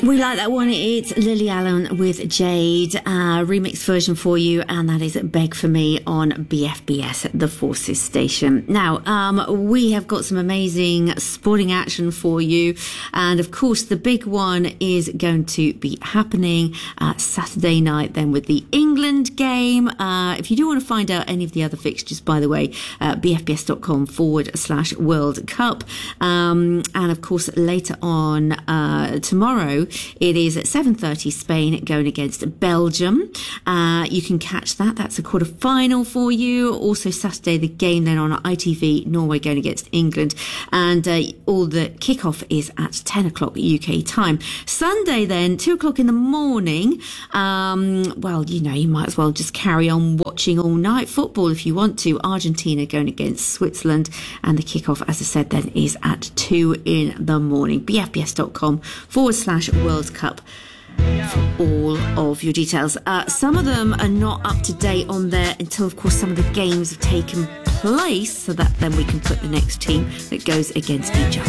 We like that one. It's Lily Allen with Jade, remix version for you, and that is Beg For Me on BFBS, the Forces station. Now, we have got some amazing sporting action for you, and of course the big one is going to be happening Saturday night then with the England game. If you do want to find out any of the other fixtures, by the way, bfbs.com/World Cup, and of course later on tomorrow it is at 7:30 Spain going against Belgium. You can catch that. That's a quarter final for you. Also Saturday the game then on ITV, Norway going against England, and all the kickoff is at 10 o'clock UK time. Sunday then 2 o'clock in the morning. Well, you know, you might as well just carry on watching all night football if you want to. Argentina going against Switzerland, and the kickoff, as I said, then is at 2 in the morning. bfbs.com/World Cup for all of your details. Some of them are not up to date on there until, of course, some of the games have taken place, so that then we can put the next team that goes against each other.